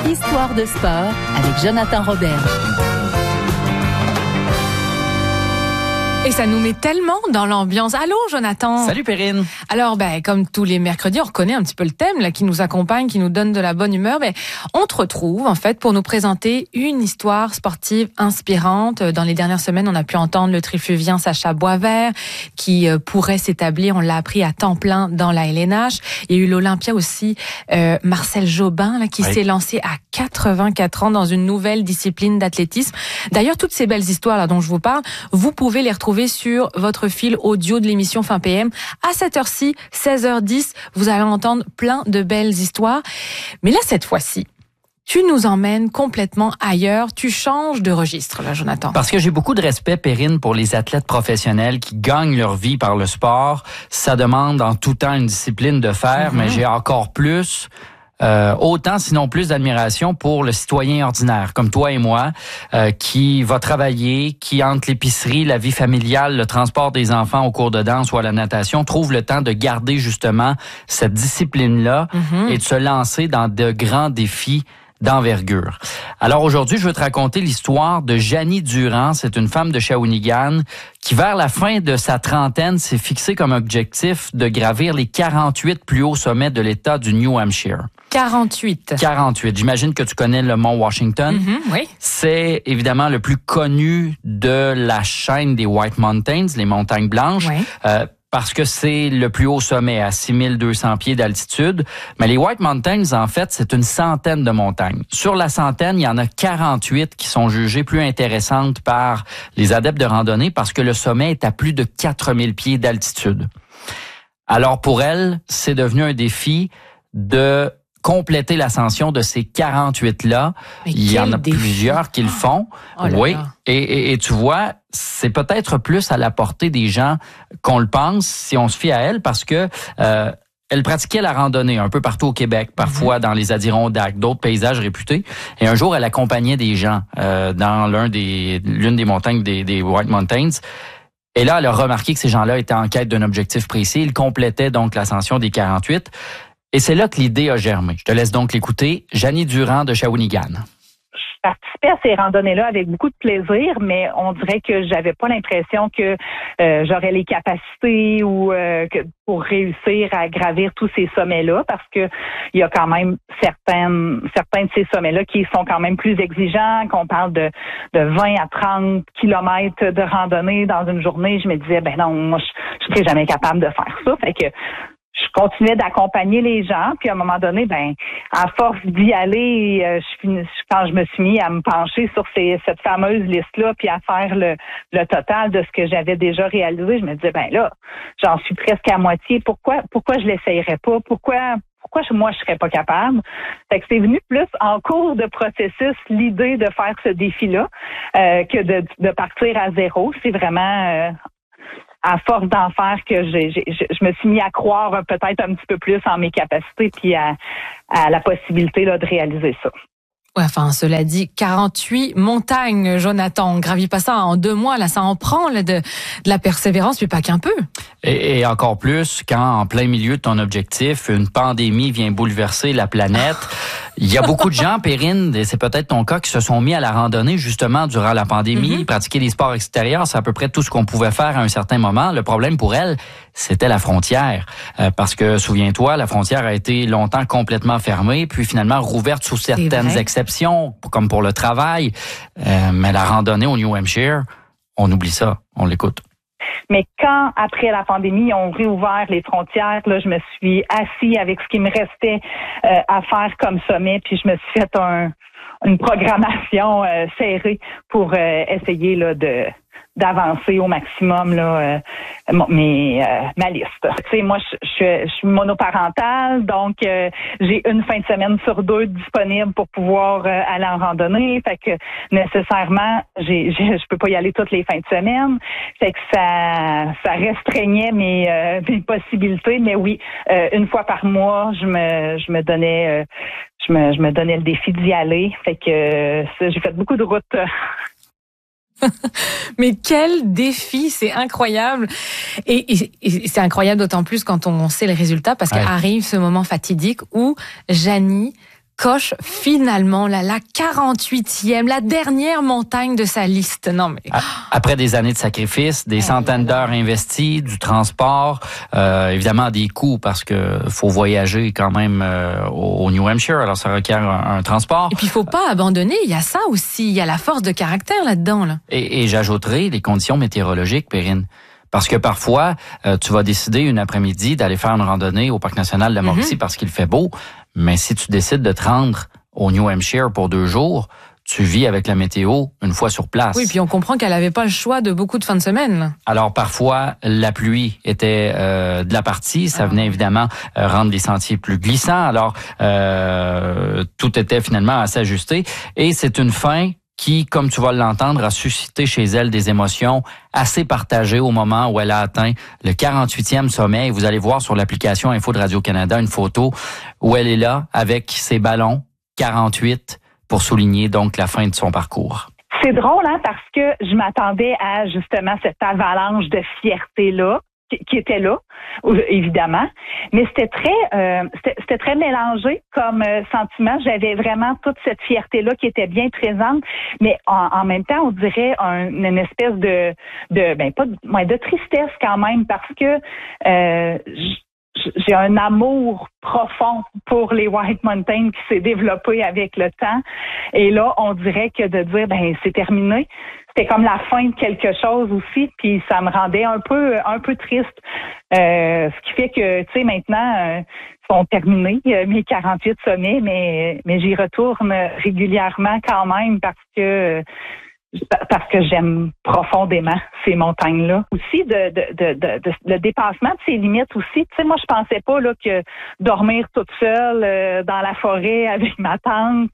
Histoire de sport avec Jonathan Robert. Et ça nous met tellement dans l'ambiance. Allô, Jonathan. Salut, Perrine. Alors, comme tous les mercredis, on reconnaît un petit peu le thème là qui nous accompagne, qui nous donne de la bonne humeur. On te retrouve en fait pour nous présenter une histoire sportive inspirante. Dans les dernières semaines, on a pu entendre le trifluvien Sacha Boisvert qui pourrait s'établir, on l'a appris, à temps plein dans la LNH. Il y a eu l'Olympia aussi, Marcel Jobin là qui s'est lancé à 84 ans dans une nouvelle discipline d'athlétisme. D'ailleurs, toutes ces belles histoires là dont je vous parle, vous pouvez les retrouver sur votre fil audio de l'émission Fin PM. À cette heure-ci, 16h10, vous allez entendre plein de belles histoires. Mais là, cette fois-ci, tu nous emmènes complètement ailleurs. Tu changes de registre, là, Jonathan. Parce que j'ai beaucoup de respect, Perrine, pour les athlètes professionnels qui gagnent leur vie par le sport. Ça demande en tout temps une discipline de fer, mais j'ai encore plus... autant, sinon plus d'admiration pour le citoyen ordinaire, comme toi et moi, qui va travailler, qui entre l'épicerie, la vie familiale, le transport des enfants au cours de danse ou à la natation, trouve le temps de garder justement cette discipline-là et de se lancer dans de grands défis d'envergure. Alors aujourd'hui, je veux te raconter l'histoire de Janie Durand. C'est une femme de Shawinigan qui, vers la fin de sa trentaine, s'est fixée comme objectif de gravir les 48 plus hauts sommets de l'État du New Hampshire. 48. J'imagine que tu connais le mont Washington. Oui. C'est évidemment le plus connu de la chaîne des White Mountains, les montagnes blanches. Oui. Parce que c'est le plus haut sommet à 6200 pieds d'altitude. Mais les White Mountains, en fait, c'est une centaine de montagnes. Sur la centaine, il y en a 48 qui sont jugées plus intéressantes par les adeptes de randonnée parce que le sommet est à plus de 4000 pieds d'altitude. Alors pour elle, c'est devenu un défi de compléter l'ascension de ces 48-là. Il y en a plusieurs qui le font. Oui. Et tu vois, c'est peut-être plus à la portée des gens qu'on le pense si on se fie à elle parce que elle pratiquait la randonnée un peu partout au Québec, parfois dans les Adirondacks, d'autres paysages réputés. Et un jour, elle accompagnait des gens dans l'une des montagnes des White Mountains. Et là, elle a remarqué que ces gens-là étaient en quête d'un objectif précis. Ils complétaient donc l'ascension des 48. Et c'est là que l'idée a germé. Je te laisse donc l'écouter. Janie Durand de Shawinigan. Je participais à ces randonnées-là avec beaucoup de plaisir, mais on dirait que j'avais pas l'impression que j'aurais les capacités ou que pour réussir à gravir tous ces sommets-là, parce que il y a quand même certains de ces sommets-là qui sont quand même plus exigeants, qu'on parle de 20 à 30 kilomètres de randonnée dans une journée. Je me disais, non, moi, je serais jamais capable de faire ça. Fait que je continuais d'accompagner les gens, puis à un moment donné, à force d'y aller, quand je me suis mis à me pencher sur cette fameuse liste-là, puis à faire le total de ce que j'avais déjà réalisé, je me disais, là, j'en suis presque à moitié. Pourquoi je l'essayerais pas? Pourquoi moi je serais pas capable? Fait que c'est venu plus en cours de processus l'idée de faire ce défi-là que de partir à zéro. C'est vraiment à force d'en faire que je me suis mis à croire peut-être un petit peu plus en mes capacités puis à la possibilité là, de réaliser ça. Ouais, cela dit, 48 montagnes, Jonathan. On gravit pas ça en 2 mois, là, ça en prend là, de la persévérance, puis pas qu'un peu. Et encore plus quand, en plein milieu de ton objectif, une pandémie vient bouleverser la planète. Il y a beaucoup de gens, Perrine, et c'est peut-être ton cas, qui se sont mis à la randonnée justement durant la pandémie. Pratiquer des sports extérieurs, c'est à peu près tout ce qu'on pouvait faire à un certain moment. Le problème pour elle, c'était la frontière. Parce que, souviens-toi, la frontière a été longtemps complètement fermée, puis finalement rouverte sous certaines exceptions, comme pour le travail. Mais la randonnée au New Hampshire, on oublie ça, on l'écoute. Mais quand, après la pandémie, ils ont réouvert les frontières, là, je me suis assis avec ce qui me restait à faire comme sommet, puis je me suis fait une programmation serrée pour essayer là d'avancer au maximum là ma liste. Tu sais, moi je suis monoparentale, donc j'ai une fin de semaine sur 2 disponible pour pouvoir aller en randonnée. Fait que nécessairement je peux pas y aller toutes les fins de semaine. Fait que ça restreignait mes possibilités. Mais oui, une fois par mois, je me donnais le défi d'y aller. Fait que j'ai fait beaucoup de routes. Mais quel défi, c'est incroyable. Et c'est incroyable d'autant plus quand on sait le résultat, parce qu'arrive ce moment fatidique où Janie coche finalement la 48e, la dernière montagne de sa liste. Non mais après des années de sacrifices, des centaines d'heures investies, du transport, évidemment des coûts parce que faut voyager quand même au New Hampshire, alors ça requiert un transport. Et puis il faut pas abandonner, il y a ça aussi, il y a la force de caractère là-dedans là. Et j'ajouterai les conditions météorologiques, Perrine. Parce que parfois, tu vas décider une après-midi d'aller faire une randonnée au Parc national de la Mauricie parce qu'il fait beau. Mais si tu décides de te rendre au New Hampshire pour 2 jours, tu vis avec la météo une fois sur place. Oui, puis on comprend qu'elle avait pas le choix de beaucoup de fins de semaine. Là. Alors parfois, la pluie était de la partie. Ça venait évidemment rendre les sentiers plus glissants. Alors, tout était finalement à s'ajuster. Et c'est une fin qui, comme tu vas l'entendre, a suscité chez elle des émotions assez partagées au moment où elle a atteint le 48e sommet. Et vous allez voir sur l'application Info de Radio-Canada une photo où elle est là avec ses ballons 48 pour souligner donc la fin de son parcours. C'est drôle, hein, parce que je m'attendais à justement cette avalanche de fierté-là, qui était là, évidemment, mais c'était très mélangé comme sentiment. J'avais vraiment toute cette fierté-là qui était bien présente, mais en même temps, on dirait une espèce de tristesse quand même, parce que j'ai un amour profond pour les White Mountains qui s'est développé avec le temps. Et là, on dirait que de dire, c'est terminé, c'était comme la fin de quelque chose aussi, puis ça me rendait un peu triste. Ce qui fait que, tu sais, maintenant, sont terminés mes 48 sommets, mais j'y retourne régulièrement quand même parce que j'aime profondément ces montagnes-là. Aussi, le dépassement de ses limites aussi. Tu sais, moi, je pensais pas là que dormir toute seule dans la forêt avec ma tante,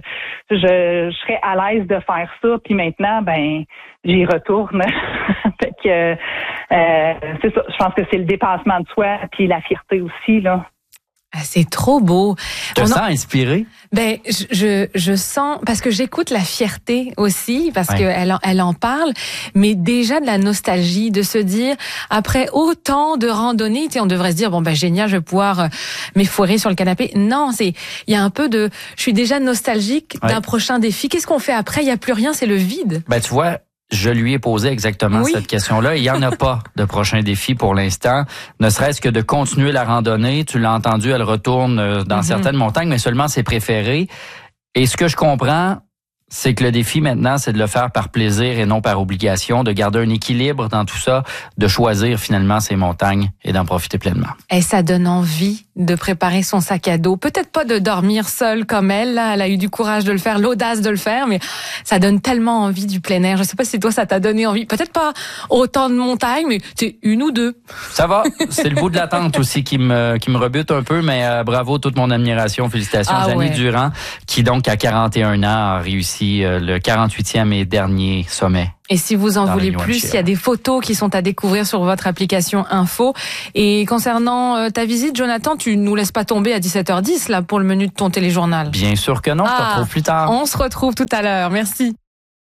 je serais à l'aise de faire ça. Puis maintenant, j'y retourne. Fait que c'est ça. Je pense que c'est le dépassement de soi puis la fierté aussi, là. C'est trop beau. Tu te sens inspirée? Je sens, parce que j'écoute la fierté aussi, parce qu'elle en parle, mais déjà de la nostalgie, de se dire, après autant de randonnées, tu sais, on devrait se dire, génial, je vais pouvoir m'effoirer sur le canapé. Non, il y a un peu je suis déjà nostalgique d'un prochain défi. Qu'est-ce qu'on fait après? Il n'y a plus rien, c'est le vide. Tu vois, je lui ai posé exactement cette question-là. Il n'y en a pas de prochain défi pour l'instant. Ne serait-ce que de continuer la randonnée. Tu l'as entendu, elle retourne dans certaines montagnes, mais seulement ses préférées. Et ce que je comprends, c'est que le défi maintenant, c'est de le faire par plaisir et non par obligation, de garder un équilibre dans tout ça, de choisir finalement ses montagnes et d'en profiter pleinement. Et ça donne envie de préparer son sac à dos. Peut-être pas de dormir seule comme elle, là. Elle a eu du courage de le faire, l'audace de le faire, mais ça donne tellement envie du plein air. Je sais pas si toi, ça t'a donné envie. Peut-être pas autant de montagnes, mais c'est 1 ou 2. Ça va. C'est le bout de l'attente aussi qui me rebute un peu, mais bravo, toute mon admiration. Félicitations à Janie Durand, qui donc à 41 ans a réussi le 48e et dernier sommet. Et si vous en voulez plus, il y a des photos qui sont à découvrir sur votre application Info. Et concernant ta visite, Jonathan, tu nous laisses pas tomber à 17h10 là pour le menu de ton téléjournal. Bien sûr que non, je te retrouve plus tard. On se retrouve tout à l'heure. Merci.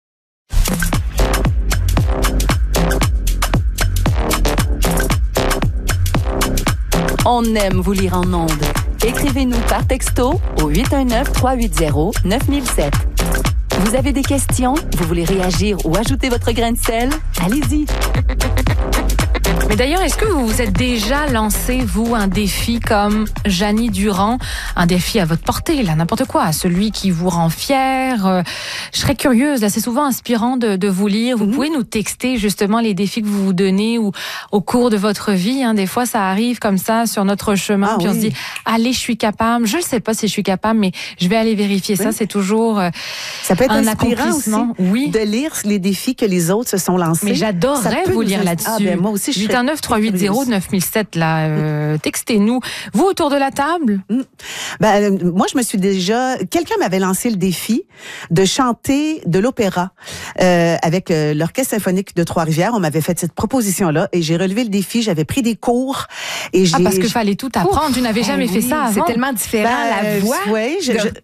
On aime vous lire en ondes. Écrivez-nous par texto au 819-380-9007. Vous avez des questions? Vous voulez réagir ou ajouter votre grain de sel? Allez-y! Mais d'ailleurs, est-ce que vous vous êtes déjà lancé, vous, un défi comme Janie Durand? Un défi à votre portée, là, n'importe quoi. Celui qui vous rend fier. Je serais curieuse, là, c'est souvent inspirant de vous lire. Vous pouvez nous texter, justement, les défis que vous vous donnez ou au cours de votre vie. Hein. Des fois, ça arrive comme ça, sur notre chemin. Puis on se dit, allez, je suis capable. Je ne sais pas si je suis capable, mais je vais aller vérifier ça. C'est toujours ça peut être un inspirant accomplissement. Aussi de lire les défis que les autres se sont lancés. Mais j'adorerais vous lire là-dessus. Moi aussi, je 819-380-9007, là, textez-nous. Vous, autour de la table? Moi, je me suis déjà... Quelqu'un m'avait lancé le défi de chanter de l'opéra avec l'Orchestre symphonique de Trois-Rivières. On m'avait fait cette proposition-là et j'ai relevé le défi. J'avais pris des cours. Et parce qu'il fallait tout apprendre. Tu n'avais jamais fait ça avant. C'est tellement différent, la voix. Oui,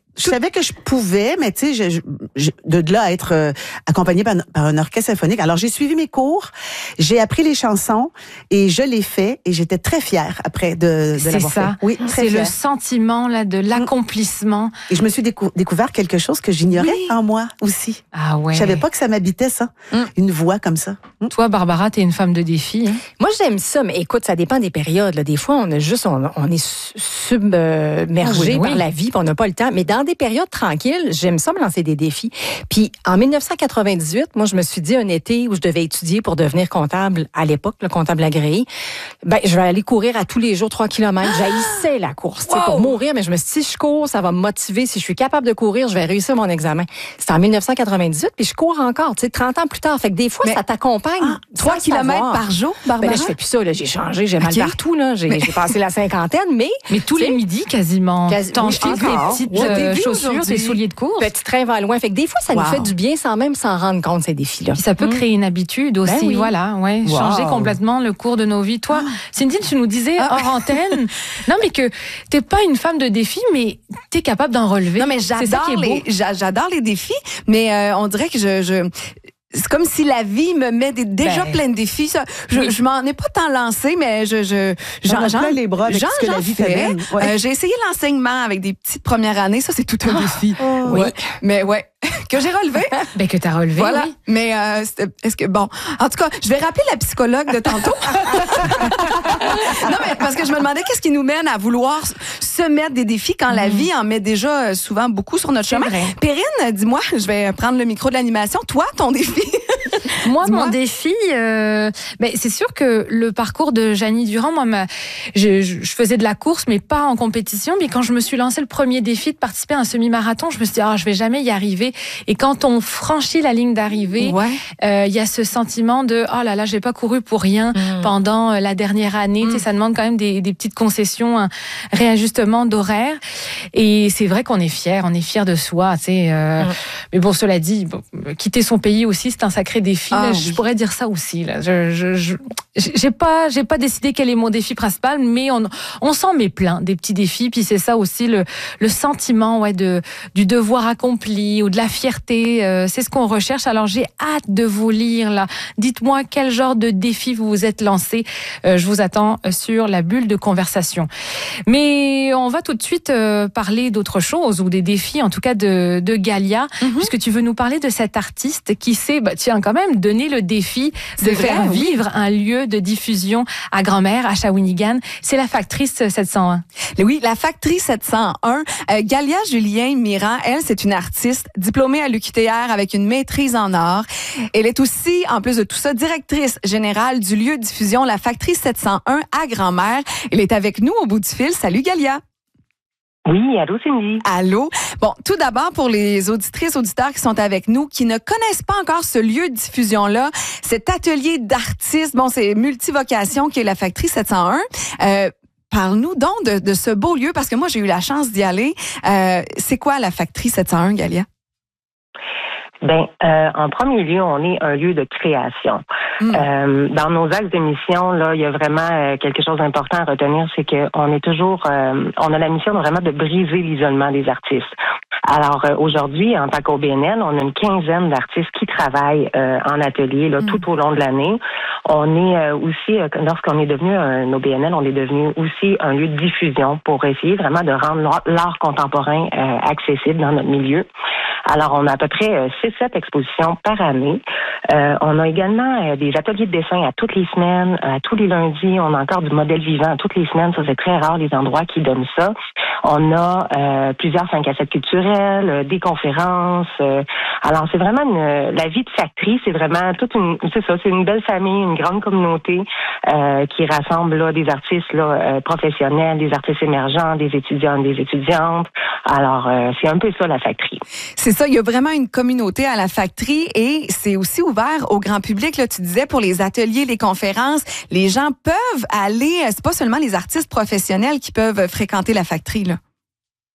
Je savais que je pouvais, mais tu sais, de là à être accompagnée par un orchestre symphonique. Alors, j'ai suivi mes cours, j'ai appris les chansons et je l'ai fait et j'étais très fière après de l'avoir fait. Oui, c'est le sentiment là de l'accomplissement. Et je me suis découvert quelque chose que j'ignorais en moi aussi. Ah ouais. Je savais pas que ça m'habitait, ça. Une voix comme ça. Toi, Barbara, t'es une femme de défi. Hein? Moi, j'aime ça, mais écoute, ça dépend des périodes. Là. Des fois, on est submergé par la vie, puis on n'a pas le temps. Mais dans des périodes tranquilles, j'aime ça me lancer des défis. Puis en 1998, moi, je me suis dit un été où je devais étudier pour devenir comptable à l'époque, le comptable agréé. Je vais aller courir à tous les jours 3 kilomètres. J'haïssais la course, pour mourir. Mais je me suis dit, si je cours, ça va me motiver. Si je suis capable de courir, je vais réussir mon examen. C'était en 1998, puis je cours encore, 30 ans plus tard. Fait que des fois, ça t'accompagne. 3 kilomètres par jour, Barbara? Là, je fais plus ça. Là, j'ai changé, j'ai mal partout. Là, j'ai passé la cinquantaine, mais tous les midis quasiment. T'enfiles tes petites chaussures, tes souliers de course. Petit train va loin. Fait que des fois, ça nous fait du bien sans même s'en rendre compte, ces défis-là. Puis ça peut créer une habitude aussi, voilà, changer complètement le cours de nos vies. Toi, Cindy, tu nous disais hors antenne, non mais que t'es pas une femme de défi, mais t'es capable d'en relever. Non mais j'adore les défis, mais on dirait que c'est comme si la vie me met déjà plein de défis. Ça, je m'en ai pas tant lancé, mais j'en les bras avec ce que la vie fait. J'ai essayé l'enseignement avec des petites premières années. Ça, c'est tout un défi. Oui. Mais que j'ai relevé. Que t'as relevé. Voilà. Oui. Mais est-ce que en tout cas, je vais rappeler la psychologue de tantôt. Non, mais parce que je me demandais qu'est-ce qui nous mène à vouloir se mettre des défis quand la vie en met déjà souvent beaucoup sur notre chemin. Perrine, dis-moi, je vais prendre le micro de l'animation. Toi, ton défi. Moi, mon défi, c'est sûr que le parcours de Janie Durand, moi, je faisais de la course, mais pas en compétition. Mais quand je me suis lancé le premier défi de participer à un semi-marathon, je me suis dit, je vais jamais y arriver. Et quand on franchit la ligne d'arrivée, y a ce sentiment de, oh là là, j'ai pas couru pour rien pendant la dernière année. Tu sais, ça demande quand même des petites concessions, un réajustement d'horaire. Et c'est vrai qu'on est fiers de soi, tu sais. Mais bon, cela dit, quitter son pays aussi, c'est un sacré défi. Là, je pourrais dire ça aussi. Là. J'ai pas décidé quel est mon défi principal, mais on s'en met plein des petits défis. Puis c'est ça aussi le sentiment du devoir accompli ou de la fierté. C'est ce qu'on recherche. Alors j'ai hâte de vous lire là. Dites-moi quel genre de défi vous vous êtes lancé. Je vous attends sur la bulle de conversation. Mais on va tout de suite parler d'autre chose ou des défis, en tout cas de Galia, puisque tu veux nous parler de cette artiste qui s'est quand même donné le défi de faire vivre un lieu de diffusion à Grand-Mère, à Shawinigan. C'est la Factrice 701. Oui, la Factrice 701. Galia Julien Mirand, elle, c'est une artiste diplômée à l'UQTR avec une maîtrise en art. Elle est aussi, en plus de tout ça, directrice générale du lieu de diffusion La Factrice 701 à Grand-Mère. Elle est avec nous au bout du fil. Salut Galia. Oui, allô Cindy. Allô. Bon, tout d'abord pour les auditrices, auditeurs qui sont avec nous, qui ne connaissent pas encore ce lieu de diffusion-là, cet atelier d'artistes, c'est multivocation qui est la Factrice 701. Parle-nous donc de ce beau lieu, parce que moi j'ai eu la chance d'y aller. C'est quoi la Factrice 701, Galia? En premier lieu, on est un lieu de création. Dans nos axes de mission, là, il y a vraiment quelque chose d'important à retenir, c'est qu'on est toujours, on a la mission vraiment de briser l'isolement des artistes. Alors aujourd'hui, en tant qu'OBNL, on a une quinzaine d'artistes qui travaillent en atelier là, tout au long de l'année. On est aussi, lorsqu'on est devenu un OBNL, on est devenu aussi un lieu de diffusion pour essayer vraiment de rendre l'art contemporain accessible dans notre milieu. Alors, on a à peu près 6-7 expositions par année. On a également des ateliers de dessin à toutes les semaines, à tous les lundis. On a encore du modèle vivant à toutes les semaines. Ça, c'est très rare, les endroits qui donnent ça. On a plusieurs 5 à 7 culturelles, des conférences. Alors, c'est vraiment la vie de Factrice, c'est vraiment c'est une belle famille, une grande communauté qui rassemble là, des artistes là, professionnels, des artistes émergents, des étudiants, des étudiantes. Alors, c'est un peu ça, la Factrice. C'est ça, il y a vraiment une communauté à la Factory et c'est aussi ouvert au grand public. Là, tu disais, pour les ateliers, les conférences, les gens peuvent aller, c'est pas seulement les artistes professionnels qui peuvent fréquenter la Factory, là.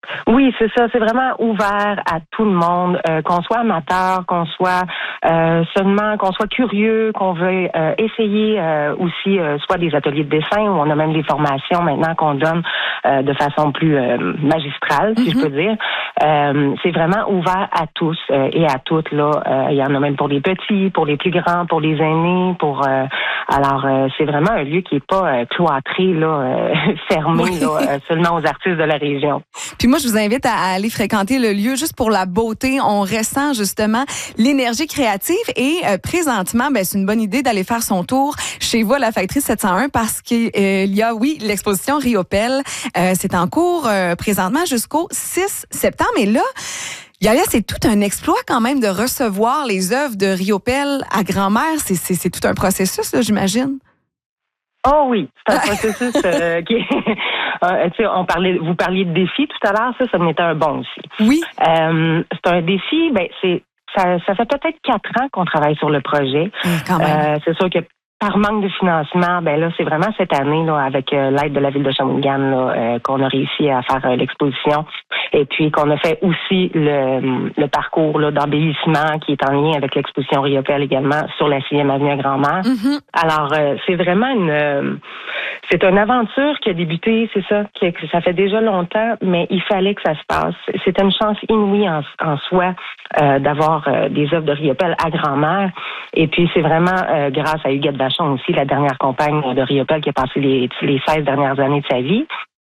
Oui, c'est ça. C'est vraiment ouvert à tout le monde, qu'on soit amateur, qu'on soit qu'on soit curieux, qu'on veut essayer aussi soit des ateliers de dessin où on a même des formations maintenant qu'on donne de façon plus magistrale, si je peux dire. C'est vraiment ouvert à tous et à toutes là. Il y en a même pour les petits, pour les plus grands, pour les aînés, alors c'est vraiment un lieu qui est pas cloîtré là, fermé là, seulement aux artistes de la région. Puis moi, je vous invite à aller fréquenter le lieu juste pour la beauté. On ressent justement l'énergie créative et présentement, c'est une bonne idée d'aller faire son tour chez vous à la Factory 701 parce qu'il y a, l'exposition Riopelle. C'est en cours présentement jusqu'au 6 septembre. Et là, Yalia, c'est tout un exploit quand même de recevoir les œuvres de Riopelle à grand-mère. C'est tout un processus, là, j'imagine. Oh oui, c'est un processus qui est... vous parliez de défi tout à l'heure, ça m'était un bon aussi. Oui. C'est un défi, ça fait peut-être 4 ans qu'on travaille sur le projet. Quand même. C'est sûr que par manque de financement, là, c'est vraiment cette année, là, avec l'aide de la ville de Shawinigan, là, qu'on a réussi à faire l'exposition. Et puis qu'on a fait aussi le parcours là, d'embellissement qui est en lien avec l'exposition Riopelle également sur la 6e avenue à Grand-Mère. Mm-hmm. Alors, c'est vraiment c'est une aventure qui a débuté, c'est ça, que ça fait déjà longtemps, mais il fallait que ça se passe. C'était une chance inouïe en soi d'avoir des œuvres de Riopelle à Grand-Mère. Et puis, c'est vraiment grâce à Huguette Vachon aussi, la dernière compagne de Riopelle qui a passé les 16 dernières années de sa vie.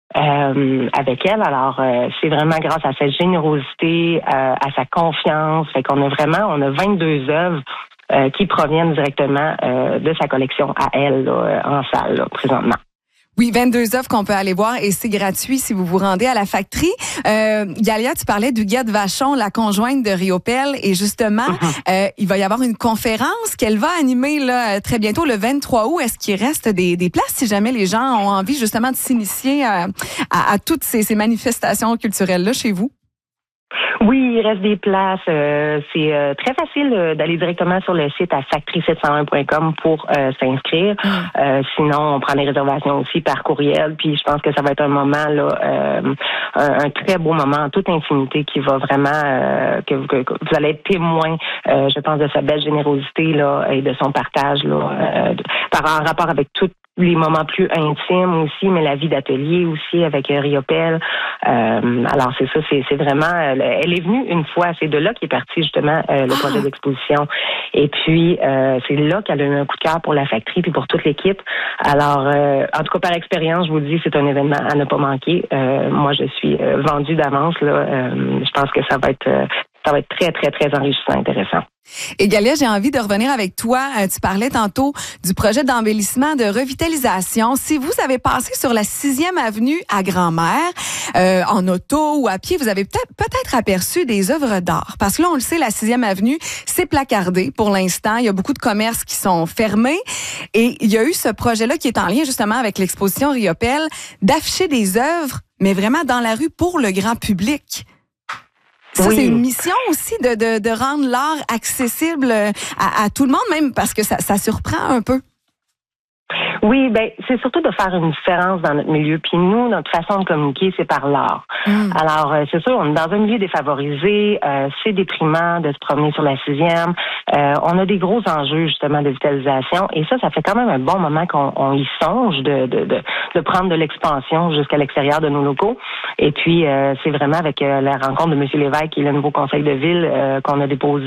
Avec elle. Alors, c'est vraiment grâce à sa générosité, à sa confiance. Fait qu'on on a 22 œuvres qui proviennent directement de sa collection à elle, là, en salle, là, présentement. Oui, 22 œuvres qu'on peut aller voir et c'est gratuit si vous vous rendez à la Factory. Yalia, tu parlais d'Huguette Vachon, la conjointe de Riopelle, et justement, il va y avoir une conférence qu'elle va animer là très bientôt, le 23 août. Est-ce qu'il reste des places si jamais les gens ont envie justement de s'initier à toutes ces manifestations culturelles-là chez vous? Oui, il reste des places. C'est très facile d'aller directement sur le site à factory701.com pour s'inscrire. Sinon, on prend les réservations aussi par courriel. Puis je pense que ça va être un moment là, un très beau moment en toute intimité qui va vraiment que vous allez être témoin, je pense, de sa belle générosité là et de son partage là, en rapport avec tout. Les moments plus intimes aussi, mais la vie d'atelier aussi avec Riopelle. Alors c'est ça, c'est vraiment... elle est venue une fois, c'est de là qu'est parti justement le projet d'exposition. Et puis, c'est là qu'elle a eu un coup de cœur pour la Factory puis pour toute l'équipe. Alors, en tout cas, par expérience, je vous dis, c'est un événement à ne pas manquer. Moi, je suis vendue d'avance. Là, je pense que ça va être très, très, très enrichissant, intéressant. Et Galia, j'ai envie de revenir avec toi. Tu parlais tantôt du projet d'embellissement, de revitalisation. Si vous avez passé sur la 6e avenue à Grand-Mère, en auto ou à pied, vous avez peut-être aperçu des œuvres d'art. Parce que là, on le sait, la 6e avenue, c'est placardé pour l'instant. Il y a beaucoup de commerces qui sont fermés. Et il y a eu ce projet-là qui est en lien justement avec l'exposition Riopelle, d'afficher des œuvres, mais vraiment dans la rue pour le grand public. Ça, c'est une mission aussi de rendre l'art accessible à tout le monde, même parce que ça surprend un peu. Oui, c'est surtout de faire une différence dans notre milieu. Puis nous, notre façon de communiquer, c'est par l'art. Alors, c'est sûr, on est dans un milieu défavorisé. C'est déprimant de se promener sur la 6e. On a des gros enjeux, justement, de vitalisation. Et ça fait quand même un bon moment qu'on y songe de prendre de l'expansion jusqu'à l'extérieur de nos locaux. Et puis, c'est vraiment avec la rencontre de M. Lévesque, qui est le nouveau conseil de ville, qu'on a déposé